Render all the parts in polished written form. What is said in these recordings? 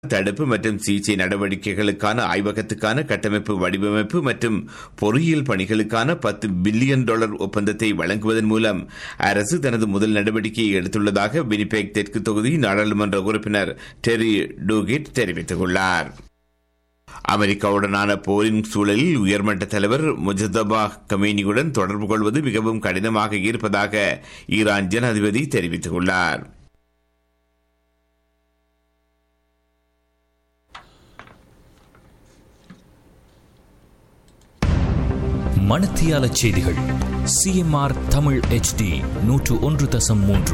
தடுப்பு மற்றும் சிகிச்சை நடவடிக்கைகளுக்கான ஆய்வகத்துக்கான கட்டமைப்பு வடிவமைப்பு மற்றும் பொறியியல் பணிகளுக்கான $10 பில்லியன் ஒப்பந்தத்தை வழங்குவதன் மூலம் அரசு தனது முதல் நடவடிக்கையை எடுத்துள்ளதாக வினிபெக் தெற்கு தொகுதி நாடாளுமன்ற உறுப்பினர் டெரி டூகிட் தெரிவித்துள்ளார். அமெரிக்காவுடனான போரின் சூழலில் உயர்மட்ட தலைவர் முஜதபா கமேனியுடன் தொடர்பு கொள்வது மிகவும் கடினமாக இருப்பதாக ஈரான் ஜனாதிபதி தெரிவித்துள்ளார். மணித்தியால செய்திகள் CMR தமிழ் HD 101.3.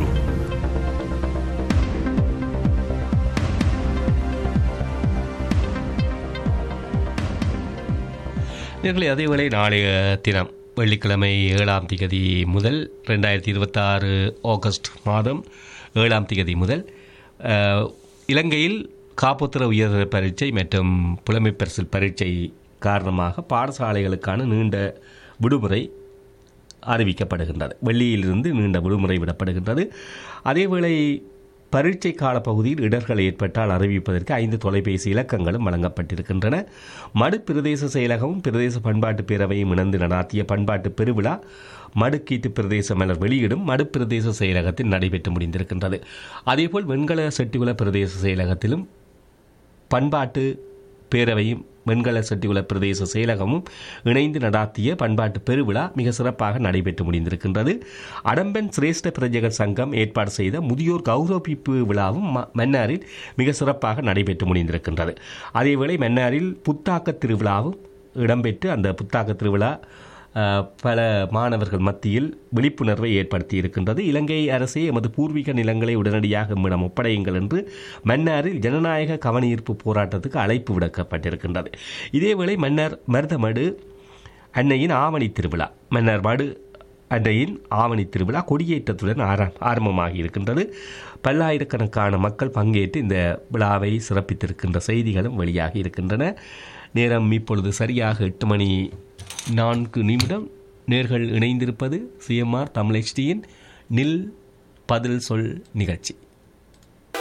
அதேவேளை நாளைய தினம் வெள்ளிக்கிழமை 7ஆம் தேதி முதல் 2026 ஆகஸ்ட் மாதம் 7ஆம் தேதி முதல் இலங்கையில் காப்புத்திர உயர் பரீட்சை மற்றும் புலமைப் பரிசில் பரீட்சை காரணமாக பாடசாலைகளுக்கான நீண்ட விடுமுறை அறிவிக்கப்படுகின்றது. வெள்ளியிலிருந்து நீண்ட விடுமுறை விடப்படுகின்றது. அதேவேளை பரீட்சை கால பகுதியில் இடர்கள் ஏற்பட்டால் அறிவிப்பதற்கு 5 தொலைபேசி இலக்கங்களும் வழங்கப்பட்டிருக்கின்றன. மடு பிரதேச செயலகமும் பிரதேச பண்பாட்டு பேரவையும் இணைந்து நடாத்திய பண்பாட்டு பெருவிழா மடுக்கீட்டு பிரதேச மலர் வெளியிடும் மடு பிரதேச செயலகத்தில் நடைபெற்று முடிந்திருக்கின்றது. அதேபோல் வெண்கல செட்டிகுல பிரதேச செயலகத்திலும் பண்பாட்டு பேரவையும் வெண்கல செட்டிகுல பிரதேச செயலகமும் இணைந்து நடாத்திய பண்பாட்டு பெருவிழா மிக சிறப்பாக நடைபெற்று முடிந்திருக்கின்றது. அடம்பன் சிரேஷ்ட பிரஜைகள் சங்கம் ஏற்பாடு செய்த முதியோர் கௌரவிப்பு விழாவும் மன்னாரில் மிக சிறப்பாக நடைபெற்று முடிந்திருக்கின்றது. அதேவேளை மன்னாரில் புத்தாக்க திருவிழாவும் இடம்பெற்று அந்த புத்தாக்க திருவிழா பல மாணவர்கள் மத்தியில் விழிப்புணர்வை ஏற்படுத்தி இருக்கின்றது. இலங்கை அரசே எமது பூர்வீக நிலங்களை உடனடியாக நம்மிடம் ஒப்படையுங்கள் என்று மன்னாரில் ஜனநாயக கவனஈர்ப்பு போராட்டத்துக்கு அழைப்பு விடுக்கப்பட்டிருக்கின்றது. இதேவேளை மன்னார் மருதமடு அன்னையின் ஆவணி திருவிழா மன்னார் மடு அன்னையின் ஆவணி திருவிழா கொடியேற்றத்துடன் ஆரம்பமாகி இருக்கின்றது. பல்லாயிரக்கணக்கான மக்கள் பங்கேற்று இந்த விழாவை சிறப்பித்திருக்கின்ற செய்திகளும் வெளியாகி இருக்கின்றன. நேரம் இப்பொழுது சரியாக 8:04. நேர்கள் இணைந்திருப்பது CMR தமிழ் HDயின் நில் பதில் சொல் நிகழ்ச்சி.